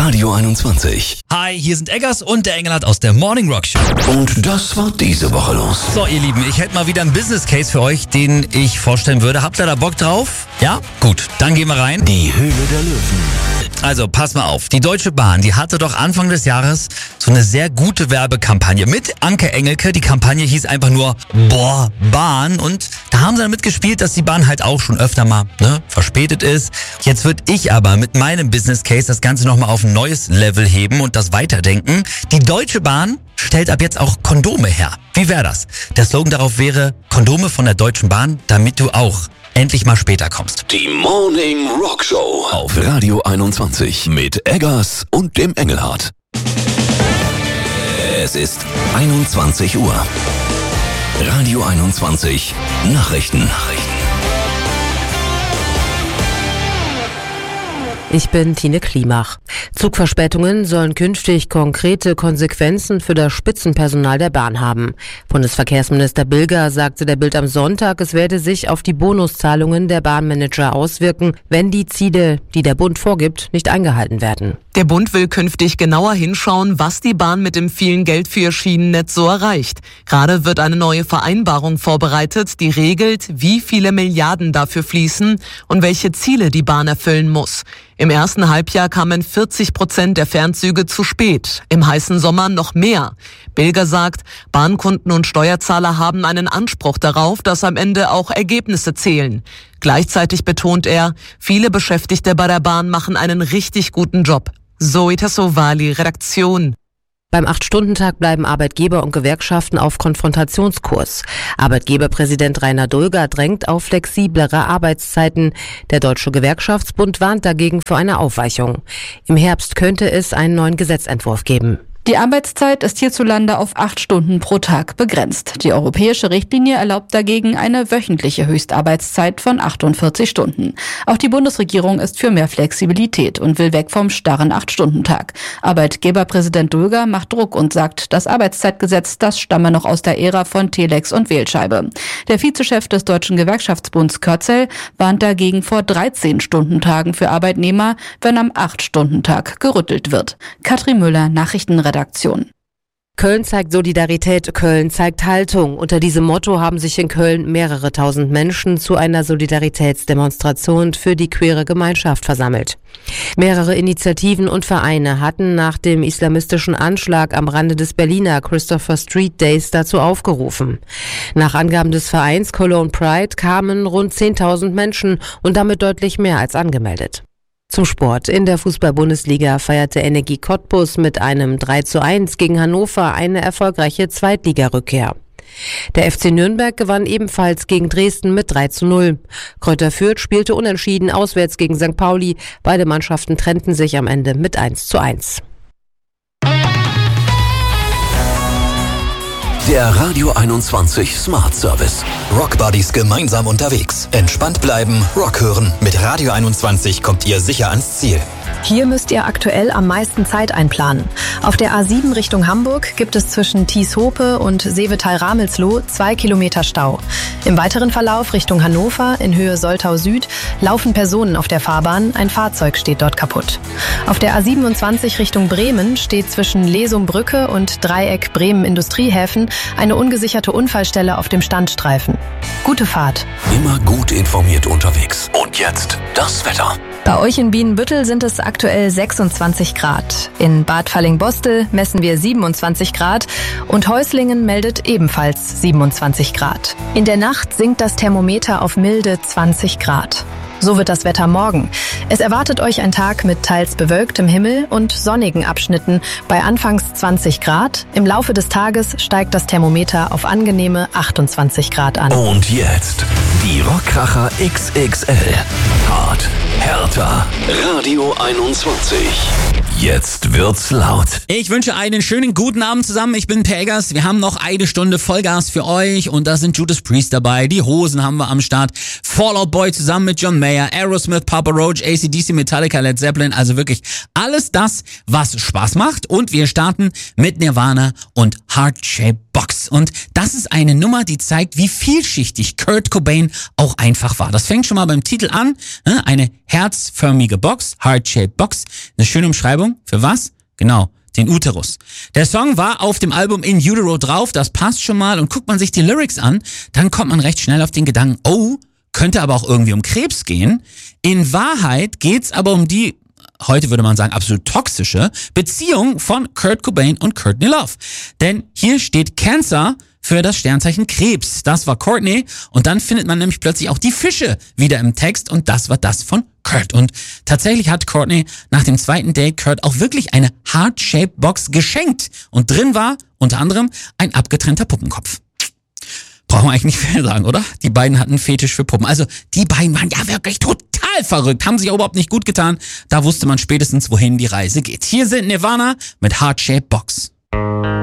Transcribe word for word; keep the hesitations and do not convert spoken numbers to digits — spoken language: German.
Radio einundzwanzig. Hi, hier sind Eggers und der Engelhardt aus der Morning Rock Show. Und das war diese Woche los. So, ihr Lieben, ich hätte mal wieder einen Business Case für euch, den ich vorstellen würde. Habt ihr da Bock drauf? Ja? Gut, dann gehen wir rein. Die Höhle der Löwen. Also, pass mal auf. Die Deutsche Bahn, die hatte doch Anfang des Jahres so eine sehr gute Werbekampagne mit Anke Engelke. Die Kampagne hieß einfach nur Boah, Bahn. Und da haben sie damit gespielt, dass die Bahn halt auch schon öfter mal ne, verspätet ist. Jetzt würde ich aber mit meinem Business Case das Ganze nochmal auf ein neues Level heben und das weiterdenken. Die Deutsche Bahn stellt ab jetzt auch Kondome her. Wie wäre das? Der Slogan darauf wäre Kondome von der Deutschen Bahn, damit du auch endlich mal später kommst. Die Morning Rock Show auf Radio einundzwanzig mit Eggers und dem Engelhardt. Es ist einundzwanzig Uhr. Radio einundzwanzig Nachrichten. Nachrichten. Ich bin Tine Klimach. Zugverspätungen sollen künftig konkrete Konsequenzen für das Spitzenpersonal der Bahn haben. Bundesverkehrsminister Bilger sagte der Bild am Sonntag, es werde sich auf die Bonuszahlungen der Bahnmanager auswirken, wenn die Ziele, die der Bund vorgibt, nicht eingehalten werden. Der Bund will künftig genauer hinschauen, was die Bahn mit dem vielen Geld für ihr Schienennetz so erreicht. Gerade wird eine neue Vereinbarung vorbereitet, die regelt, wie viele Milliarden dafür fließen und welche Ziele die Bahn erfüllen muss. Im ersten Halbjahr kamen vierzig Prozent der Fernzüge zu spät, im heißen Sommer noch mehr. Bilger sagt, Bahnkunden und Steuerzahler haben einen Anspruch darauf, dass am Ende auch Ergebnisse zählen. Gleichzeitig betont er, viele Beschäftigte bei der Bahn machen einen richtig guten Job. Zoe Tassovali, Redaktion. Beim Acht-Stunden-Tag bleiben Arbeitgeber und Gewerkschaften auf Konfrontationskurs. Arbeitgeberpräsident Rainer Dulger drängt auf flexiblere Arbeitszeiten. Der Deutsche Gewerkschaftsbund warnt dagegen vor einer Aufweichung. Im Herbst könnte es einen neuen Gesetzentwurf geben. Die Arbeitszeit ist hierzulande auf acht Stunden pro Tag begrenzt. Die europäische Richtlinie erlaubt dagegen eine wöchentliche Höchstarbeitszeit von achtundvierzig Stunden. Auch die Bundesregierung ist für mehr Flexibilität und will weg vom starren acht-Stunden-Tag. Arbeitgeberpräsident Dulger macht Druck und sagt, das Arbeitszeitgesetz, das stamme noch aus der Ära von Telex und Wählscheibe. Der Vizechef des Deutschen Gewerkschaftsbunds Körzel warnt dagegen vor dreizehn-Stunden-Tagen für Arbeitnehmer, wenn am acht-Stunden-Tag gerüttelt wird. Katrin Müller, Nachrichtenredaktion. Köln zeigt Solidarität, Köln zeigt Haltung. Unter diesem Motto haben sich in Köln mehrere tausend Menschen zu einer Solidaritätsdemonstration für die queere Gemeinschaft versammelt. Mehrere Initiativen und Vereine hatten nach dem islamistischen Anschlag am Rande des Berliner Christopher Street Days dazu aufgerufen. Nach Angaben des Vereins Cologne Pride kamen rund zehntausend Menschen und damit deutlich mehr als angemeldet. Zum Sport. In der Fußball-Bundesliga feierte Energie Cottbus mit einem drei zu eins gegen Hannover eine erfolgreiche Zweitligarückkehr. Der F C Nürnberg gewann ebenfalls gegen Dresden mit drei zu null. Kräuter Fürth spielte unentschieden auswärts gegen Sankt Pauli. Beide Mannschaften trennten sich am Ende mit eins zu eins. Der Radio einundzwanzig Smart Service. Rock Buddies gemeinsam unterwegs. Entspannt bleiben, Rock hören. Mit Radio einundzwanzig kommt ihr sicher ans Ziel. Hier müsst ihr aktuell am meisten Zeit einplanen. Auf der A sieben Richtung Hamburg gibt es zwischen Thieshope und Seevetal-Ramelsloh zwei Kilometer Stau. Im weiteren Verlauf Richtung Hannover in Höhe Soltau Süd laufen Personen auf der Fahrbahn, ein Fahrzeug steht dort kaputt. Auf der A siebenundzwanzig Richtung Bremen steht zwischen Lesum-Brücke und Dreieck Bremen-Industriehäfen eine ungesicherte Unfallstelle auf dem Standstreifen. Gute Fahrt. Immer gut informiert unterwegs. Und jetzt das Wetter. Bei euch in Bienenbüttel sind es aktuell sechsundzwanzig Grad. In Bad Falling-Bostel messen wir siebenundzwanzig Grad und Häuslingen meldet ebenfalls siebenundzwanzig Grad. In der Nacht sinkt das Thermometer auf milde zwanzig Grad. So wird das Wetter morgen. Es erwartet euch ein Tag mit teils bewölktem Himmel und sonnigen Abschnitten bei anfangs zwanzig Grad. Im Laufe des Tages steigt das Thermometer auf angenehme achtundzwanzig Grad an. Und jetzt die Rockkracher X X L. Hart, härter. Radio einundzwanzig. Jetzt wird's laut. Ich wünsche einen schönen guten Abend zusammen. Ich bin Per Eggers. Wir haben noch eine Stunde Vollgas für euch und da sind Judas Priest dabei. Die Hosen haben wir am Start. Fall Out Boy zusammen mit John Mayer, Aerosmith, Papa Roach, A C D C, Metallica, Led Zeppelin. Also wirklich alles das, was Spaß macht. Und wir starten mit Nirvana und Heart Shaped Box. Box. Und das ist eine Nummer, die zeigt, wie vielschichtig Kurt Cobain auch einfach war. Das fängt schon mal beim Titel an. Ne? Eine herzförmige Box, Heart-Shaped Box. Eine schöne Umschreibung. Für was? Genau, den Uterus. Der Song war auf dem Album In Utero drauf, das passt schon mal. Und guckt man sich die Lyrics an, dann kommt man recht schnell auf den Gedanken, oh, könnte aber auch irgendwie um Krebs gehen. In Wahrheit geht's aber um die, heute würde man sagen, absolut toxische Beziehung von Kurt Cobain und Courtney Love. Denn hier steht Cancer für das Sternzeichen Krebs. Das war Courtney und dann findet man nämlich plötzlich auch die Fische wieder im Text und das war das von Kurt. Und tatsächlich hat Courtney nach dem zweiten Date Kurt auch wirklich eine Heart-Shaped Box geschenkt und drin war unter anderem ein abgetrennter Puppenkopf. Brauchen wir eigentlich nicht viel sagen, oder? Die beiden hatten einen Fetisch für Puppen. Also die beiden waren ja wirklich total verrückt, haben sich überhaupt nicht gut getan. Da wusste man spätestens, wohin die Reise geht. Hier sind Nirvana mit Heart-Shaped Box.